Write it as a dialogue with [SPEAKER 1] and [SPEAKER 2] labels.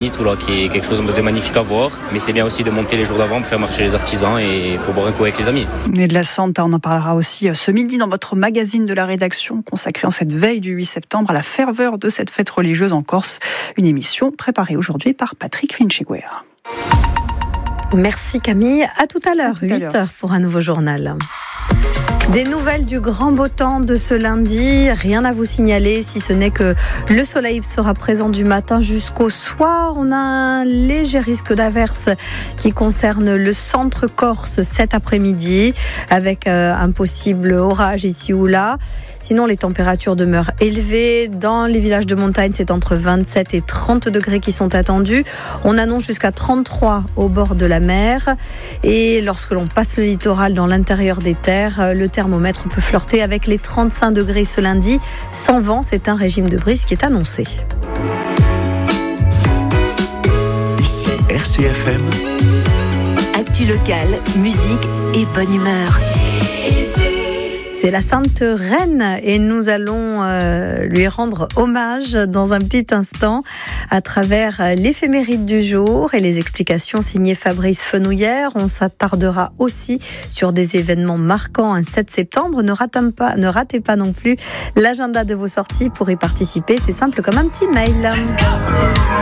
[SPEAKER 1] Tout là, qui est quelque chose de magnifique à voir. Mais c'est bien aussi de monter les jours d'avant pour faire marcher les artisans et pour boire un coup avec les amis.
[SPEAKER 2] Et de la Santa, on en parlera aussi ce midi dans votre magazine de la rédaction consacré en cette veille du 8 septembre à la ferveur de cette fête religieuse en Corse. Une émission préparée aujourd'hui par Patrick Finchiguer.
[SPEAKER 3] Merci Camille, à tout à l'heure, 8h pour un nouveau journal. Des nouvelles du grand beau temps de ce lundi, rien à vous signaler si ce n'est que le soleil sera présent du matin jusqu'au soir. On a un léger risque d'averse qui concerne le centre corse cet après-midi avec un possible orage ici ou là. Sinon, les températures demeurent élevées. Dans les villages de montagne, c'est entre 27 et 30 degrés qui sont attendus. On annonce jusqu'à 33 au bord de la mer. Et lorsque l'on passe le littoral dans l'intérieur des terres, le thermomètre peut flirter avec les 35 degrés ce lundi. Sans vent, c'est un régime de brise qui est annoncé.
[SPEAKER 4] Ici RCFM.
[SPEAKER 5] Actu locale, musique et bonne humeur.
[SPEAKER 3] C'est la Sainte Reine et nous allons lui rendre hommage dans un petit instant à travers l'éphéméride du jour et les explications signées Fabrice Fenouillère. On s'attardera aussi sur des événements marquants un 7 septembre. Ne ratez pas non plus l'agenda de vos sorties pour y participer. C'est simple comme un petit mail.